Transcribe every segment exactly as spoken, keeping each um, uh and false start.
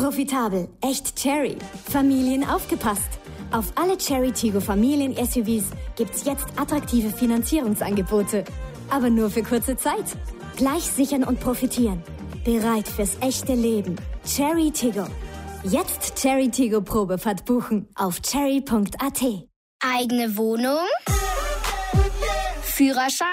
Profitabel, echt Cherry. Familien aufgepasst. Auf alle Cherry Tiggo Familien-S U Vs gibt's jetzt attraktive Finanzierungsangebote. Aber nur für kurze Zeit. Gleich sichern und profitieren. Bereit fürs echte Leben. Cherry Tiggo. Jetzt Cherry Tiggo Probefahrt buchen auf cherry punkt a t. Eigene Wohnung? Führerschein?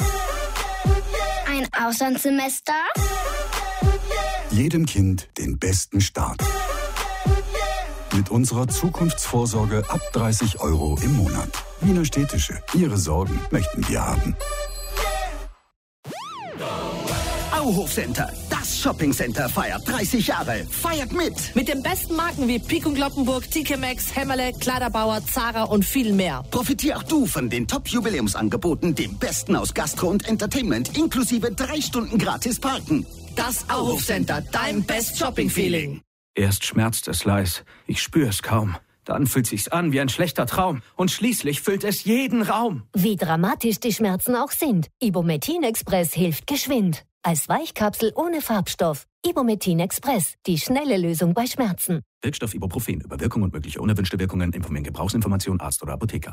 Ein Auslandssemester? Jedem Kind den besten Start. Mit unserer Zukunftsvorsorge ab dreißig Euro im Monat. Wiener Städtische. Ihre Sorgen möchten wir haben. Auhof Center. Das Shoppingcenter feiert dreißig Jahre. Feiert mit! Mit den besten Marken wie Pik und Kloppenburg, T K Maxx, Hämmerle, Kleiderbauer, Zara und viel mehr. Profitier auch du von den Top-Jubiläumsangeboten, dem Besten aus Gastro und Entertainment, inklusive drei Stunden gratis Parken. Das Auhof Center, dein Best Shopping Feeling. Erst schmerzt es leis, ich spüre es kaum. Dann fühlt sich's an wie ein schlechter Traum. Und schließlich füllt es jeden Raum. Wie dramatisch die Schmerzen auch sind, Ibumetin Express hilft geschwind. Als Weichkapsel ohne Farbstoff. Ibumetin Express, die schnelle Lösung bei Schmerzen. Wirkstoff Ibuprofen. Über Wirkung und mögliche unerwünschte Wirkungen informieren Gebrauchsinformation Arzt oder Apotheker.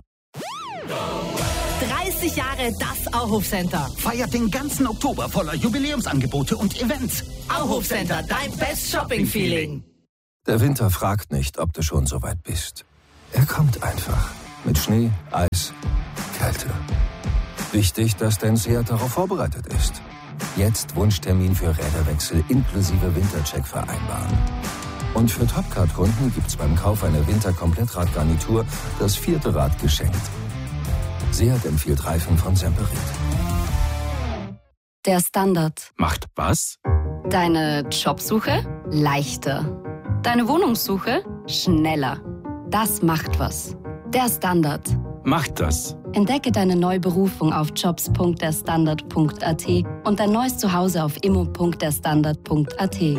dreißig Jahre das Auhof Center. Feiert den ganzen Oktober voller Jubiläumsangebote und Events. Auhof Center, dein Best Shopping Feeling. Der Winter fragt nicht, ob du schon so weit bist. Er kommt einfach. Mit Schnee, Eis, Kälte. Wichtig, dass dein Seat darauf vorbereitet ist. Jetzt Wunschtermin für Räderwechsel inklusive Wintercheck vereinbaren. Und für Topcard-Kunden gibt's beim Kauf einer Winter-Komplettradgarnitur das vierte Rad geschenkt. Seat empfiehlt Reifen von Semperit. Der Standard. Macht was? Deine Jobsuche leichter. Deine Wohnungssuche schneller. Das macht was. Der Standard. Macht das. Entdecke deine neue Berufung auf jobs punkt der standard punkt a t und dein neues Zuhause auf immo punkt der standard punkt a t.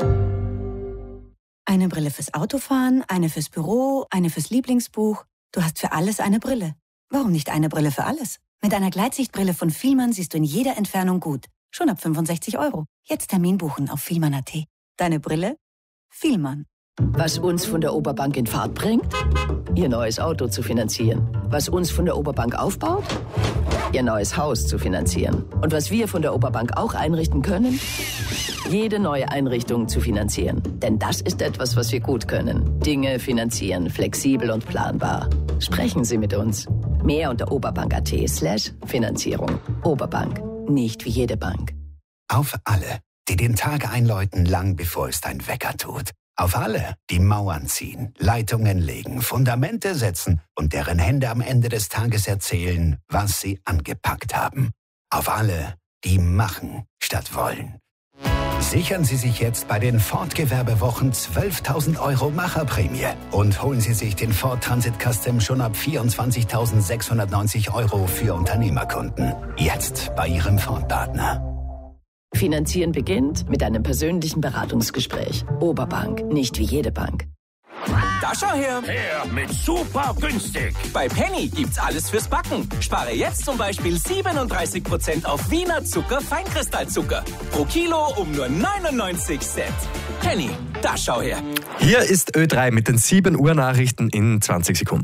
Eine Brille fürs Autofahren, eine fürs Büro, eine fürs Lieblingsbuch. Du hast für alles eine Brille. Warum nicht eine Brille für alles? Mit einer Gleitsichtbrille von Fielmann siehst du in jeder Entfernung gut. Schon ab fünfundsechzig Euro. Jetzt Termin buchen auf fielmann punkt a t. Deine Brille? Fielmann. Was uns von der Oberbank in Fahrt bringt? Ihr neues Auto zu finanzieren. Was uns von der Oberbank aufbaut? Ihr neues Haus zu finanzieren. Und was wir von der Oberbank auch einrichten können? Jede neue Einrichtung zu finanzieren. Denn das ist etwas, was wir gut können. Dinge finanzieren, flexibel und planbar. Sprechen Sie mit uns. Mehr unter oberbank punkt a t slash Finanzierung. Oberbank. Nicht wie jede Bank. Auf alle, die den Tag einläuten, lang bevor es dein Wecker tut. Auf alle, die Mauern ziehen, Leitungen legen, Fundamente setzen und deren Hände am Ende des Tages erzählen, was sie angepackt haben. Auf alle, die machen statt wollen. Sichern Sie sich jetzt bei den Ford-Gewerbewochen zwölftausend Euro Macherprämie und holen Sie sich den Ford Transit Custom schon ab vierundzwanzigtausendsechshundertneunzig Euro für Unternehmerkunden. Jetzt bei Ihrem Ford-Partner. Finanzieren beginnt mit einem persönlichen Beratungsgespräch. Oberbank, nicht wie jede Bank. Da schau her! Her mit super günstig! Bei Penny gibt's alles fürs Backen. Spare jetzt zum Beispiel siebenunddreißig Prozent auf Wiener Zucker Feinkristallzucker. Pro Kilo um nur neunundneunzig Cent. Penny, da schau her! Hier ist Ö drei mit den sieben Uhr Nachrichten in zwanzig Sekunden.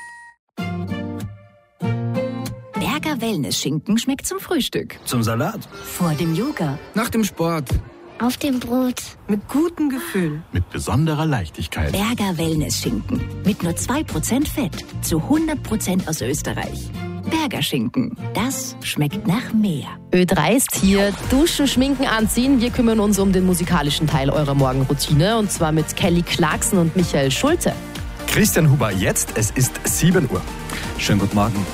Berger Wellness-Schinken schmeckt zum Frühstück. Zum Salat. Vor dem Yoga. Nach dem Sport. Auf dem Brot. Mit gutem Gefühl. Mit besonderer Leichtigkeit. Berger Wellness-Schinken. Mit nur zwei Prozent Fett. Zu hundert Prozent aus Österreich. Berger Schinken. Das schmeckt nach mehr. Ö drei ist hier. Duschen, schminken, anziehen. Wir kümmern uns um den musikalischen Teil eurer Morgenroutine. Und zwar mit Kelly Clarkson und Michael Schulte. Christian Huber, jetzt. Es ist sieben Uhr. Schönen guten Morgen.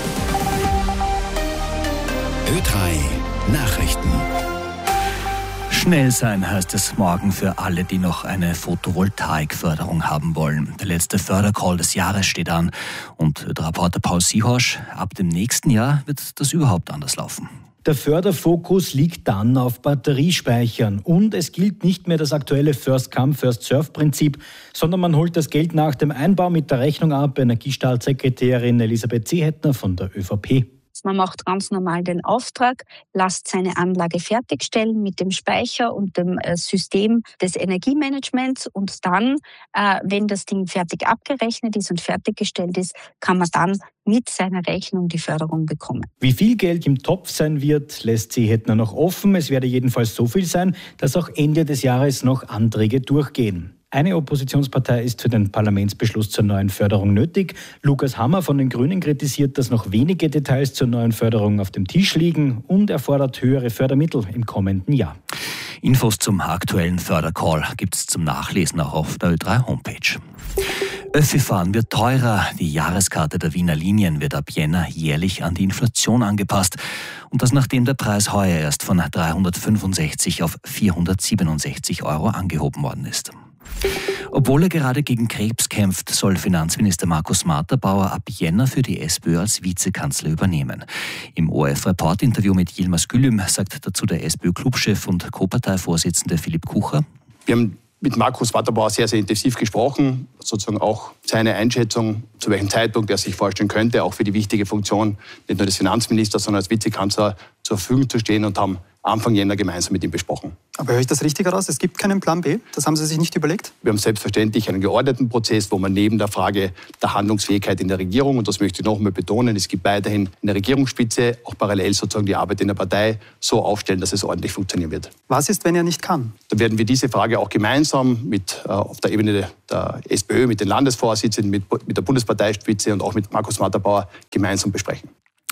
Ö drei Nachrichten. Schnell sein heißt es morgen für alle, die noch eine Photovoltaikförderung haben wollen. Der letzte Fördercall des Jahres steht an und der Reporter Paul Siehosch, ab dem nächsten Jahr wird das überhaupt anders laufen. Der Förderfokus liegt dann auf Batteriespeichern und es gilt nicht mehr das aktuelle First-Come-First-Serve-Prinzip, sondern man holt das Geld nach dem Einbau mit der Rechnung ab. Energiestaatssekretärin Elisabeth Seehettner von der ÖVP. Man macht ganz normal den Auftrag, lässt seine Anlage fertigstellen mit dem Speicher und dem System des Energiemanagements und dann, wenn das Ding fertig abgerechnet ist und fertiggestellt ist, kann man dann mit seiner Rechnung die Förderung bekommen. Wie viel Geld im Topf sein wird, lässt sie Hettner noch offen. Es werde jedenfalls so viel sein, dass auch Ende des Jahres noch Anträge durchgehen. Eine Oppositionspartei ist für den Parlamentsbeschluss zur neuen Förderung nötig. Lukas Hammer von den Grünen kritisiert, dass noch wenige Details zur neuen Förderung auf dem Tisch liegen und er fordert höhere Fördermittel im kommenden Jahr. Infos zum aktuellen Fördercall gibt es zum Nachlesen auch auf der Ö drei Homepage. Öffi-Fahren wird teurer. Die Jahreskarte der Wiener Linien wird ab Jänner jährlich an die Inflation angepasst. Und das nachdem der Preis heuer erst von dreihundertfünfundsechzig auf vierhundertsiebenundsechzig Euro angehoben worden ist. Obwohl er gerade gegen Krebs kämpft, soll Finanzminister Markus Matterbauer ab Jänner für die SPÖ als Vizekanzler übernehmen. Im O R F-Report-Interview mit Yilmaz Gülüm sagt dazu der SPÖ-Clubchef und Co-Parteivorsitzende Philipp Kucher: Wir haben mit Markus Matterbauer sehr, sehr intensiv gesprochen, sozusagen auch seine Einschätzung, zu welchem Zeitpunkt er sich vorstellen könnte, auch für die wichtige Funktion nicht nur des Finanzministers, sondern als Vizekanzler zur Verfügung zu stehen und haben Anfang Jänner gemeinsam mit ihm besprochen. Aber höre ich das richtig heraus? Es gibt keinen Plan B? Das haben Sie sich nicht überlegt? Wir haben selbstverständlich einen geordneten Prozess, wo man neben der Frage der Handlungsfähigkeit in der Regierung, und das möchte ich noch einmal betonen, es gibt weiterhin in der Regierungsspitze auch parallel sozusagen die Arbeit in der Partei so aufstellen, dass es ordentlich funktionieren wird. Was ist, wenn er nicht kann? Dann werden wir diese Frage auch gemeinsam mit, äh, auf der Ebene der SPÖ, mit den Landesvorsitzenden, mit, mit der Bundesparteispitze und auch mit Markus Matterbauer gemeinsam besprechen.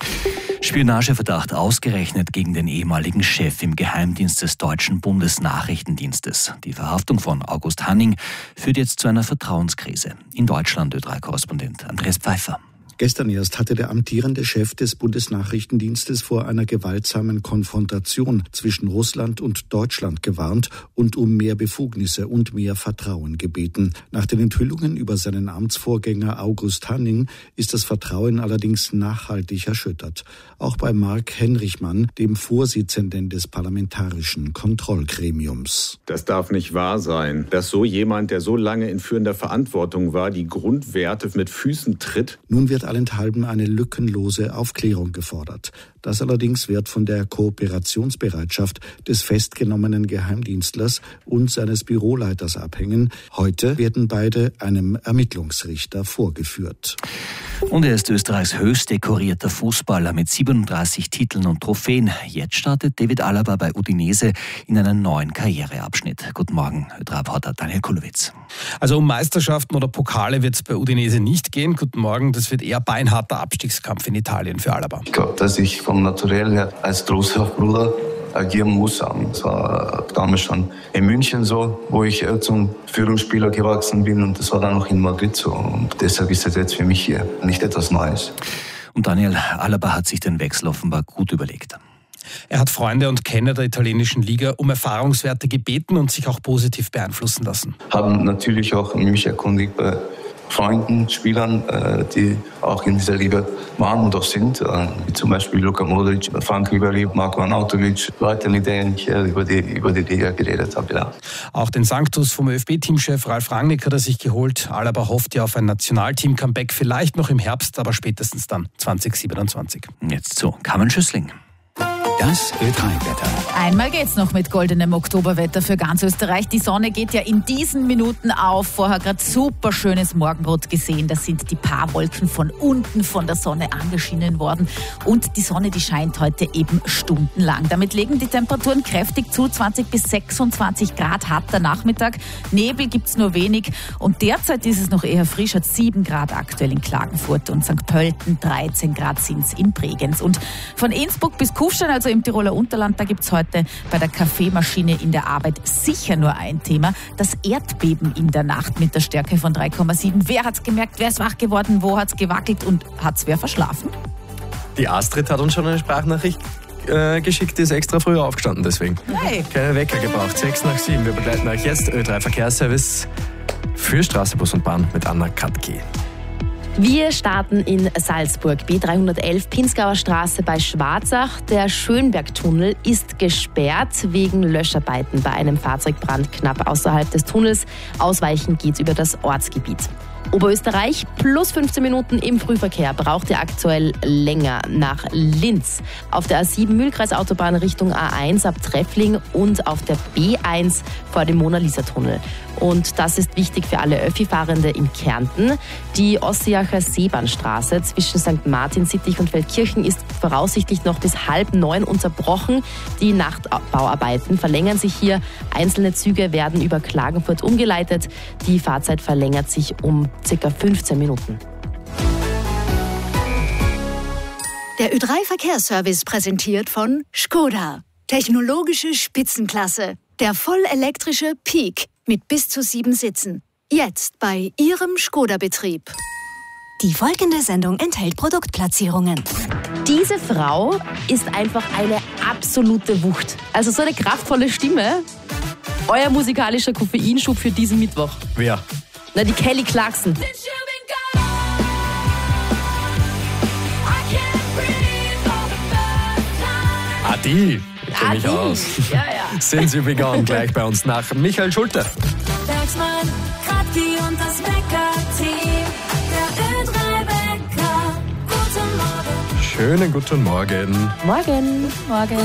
Spionageverdacht ausgerechnet gegen den ehemaligen Chef im Geheimdienst des Deutschen Bundesnachrichtendienstes. Die Verhaftung von August Hanning führt jetzt zu einer Vertrauenskrise. In Deutschland Ö drei Korrespondent Andreas Pfeiffer. Gestern erst hatte der amtierende Chef des Bundesnachrichtendienstes vor einer gewaltsamen Konfrontation zwischen Russland und Deutschland gewarnt und um mehr Befugnisse und mehr Vertrauen gebeten. Nach den Enthüllungen über seinen Amtsvorgänger August Hanning ist das Vertrauen allerdings nachhaltig erschüttert. Auch bei Mark Henrichmann, dem Vorsitzenden des Parlamentarischen Kontrollgremiums. Das darf nicht wahr sein, dass so jemand, der so lange in führender Verantwortung war, die Grundwerte mit Füßen tritt. Nun wird allenthalben eine lückenlose Aufklärung gefordert. Das allerdings wird von der Kooperationsbereitschaft des festgenommenen Geheimdienstlers und seines Büroleiters abhängen. Heute werden beide einem Ermittlungsrichter vorgeführt. Und er ist Österreichs höchst dekorierter Fußballer mit siebenunddreißig Titeln und Trophäen. Jetzt startet David Alaba bei Udinese in einen neuen Karriereabschnitt. Guten Morgen, Ö drei Reporter Daniel Kulowitz. Also um Meisterschaften oder Pokale wird es bei Udinese nicht gehen. Guten Morgen, das wird eher beinharter Abstiegskampf in Italien für Alaba. Ich glaube, dass ich vom Naturell her als großer Bruder agieren muss. Das war damals schon in München so, wo ich zum Führungsspieler gewachsen bin, und das war dann auch in Madrid so. Und deshalb ist das jetzt für mich hier nicht etwas Neues. Und Daniel, Alaba hat sich den Wechsel offenbar gut überlegt. Er hat Freunde und Kenner der italienischen Liga um Erfahrungswerte gebeten und sich auch positiv beeinflussen lassen. Haben natürlich auch mich erkundigt bei Freunden, Spielern, die auch in dieser Liga waren und auch sind, wie zum Beispiel Luka Modric, Frank Ribéry, Marko Arnautovic, Leute, mit denen ich über die, über die Liga geredet habe. Ja. Auch den Sanctus vom ÖFB-Teamchef Ralf Rangnick hat er sich geholt. Alaba hofft ja auf ein Nationalteam-Comeback, vielleicht noch im Herbst, aber spätestens dann zwanzig siebenundzwanzig. Jetzt zu Carmen Schüssling. Das Ö drei Wetter. Einmal geht's noch mit goldenem Oktoberwetter für ganz Österreich. Die Sonne geht ja in diesen Minuten auf. Vorher gerade super schönes Morgenrot gesehen. Das sind die paar Wolken von unten von der Sonne angeschienen worden. Und die Sonne, die scheint heute eben stundenlang. Damit legen die Temperaturen kräftig zu. zwanzig bis sechsundzwanzig Grad harter Nachmittag. Nebel gibt's nur wenig. Und derzeit ist es noch eher frisch. Hat sieben Grad aktuell in Klagenfurt und Sankt Pölten. dreizehn Grad sind's in Bregenz. Und von Innsbruck bis Kufstein, also im Tiroler Unterland, da gibt's heute bei der Kaffeemaschine in der Arbeit sicher nur ein Thema, das Erdbeben in der Nacht mit der Stärke von drei Komma sieben. Wer hat's gemerkt, wer ist wach geworden, wo hat's gewackelt und hat's wer verschlafen? Die Astrid hat uns schon eine Sprachnachricht äh, geschickt, die ist extra früh aufgestanden deswegen. Hey. Keine Wecker gebraucht, sechs nach sieben. Wir begleiten euch jetzt Ö drei Verkehrsservice für Straße, Bus und Bahn mit Anna Katke. Wir starten in Salzburg, B dreihundertelf, Pinzgauer Straße bei Schwarzach. Der Schönbergtunnel ist gesperrt wegen Löscharbeiten bei einem Fahrzeugbrand knapp außerhalb des Tunnels. Ausweichen geht's über das Ortsgebiet. Oberösterreich plus fünfzehn Minuten im Frühverkehr. Braucht ihr aktuell länger nach Linz. Auf der A sieben Mühlkreisautobahn Richtung A eins ab Treffling und auf der B eins vor dem Mona-Lisa-Tunnel. Und das ist wichtig für alle Öffi-Fahrende in Kärnten. Die Ossiacher Seebahnstraße zwischen Sankt Martin, Sittich und Feldkirchen ist voraussichtlich noch bis halb neun unterbrochen. Die Nachtbauarbeiten verlängern sich hier. Einzelne Züge werden über Klagenfurt umgeleitet. Die Fahrzeit verlängert sich um ca. fünfzehn Minuten. Der Ö drei Verkehrsservice präsentiert von Skoda. Technologische Spitzenklasse. Der vollelektrische Peak mit bis zu sieben Sitzen. Jetzt bei Ihrem Skoda-Betrieb. Die folgende Sendung enthält Produktplatzierungen. Diese Frau ist einfach eine absolute Wucht. Also so eine kraftvolle Stimme. Euer musikalischer Koffeinschub für diesen Mittwoch. Wer? Na, die Kelly Clarkson. Ah, die. Ich kenn mich Ah, die. aus. Ja, ja. Sind Sie vegan gleich bei uns nach Michael Schulte. Bergsmann, Kratki und das Wecker-Team. Der Ö drei Wecker. Guten Morgen. Schönen guten Morgen. Morgen. Morgen.